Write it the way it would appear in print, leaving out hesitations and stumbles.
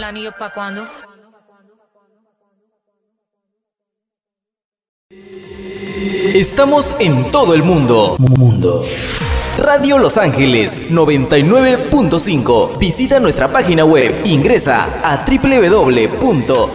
¿El anillo pa' cuándo? Estamos en todo el mundo. Radio Los Ángeles 99.5. Visita nuestra página web. Ingresa a www